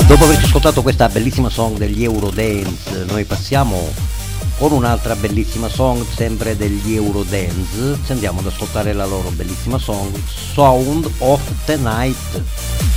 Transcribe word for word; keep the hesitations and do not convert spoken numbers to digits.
Dopo averci ascoltato questa bellissima song degli Eurodance, noi passiamo con un'altra bellissima song sempre degli Eurodance. Ci andiamo ad ascoltare la loro bellissima song Sound of the Night.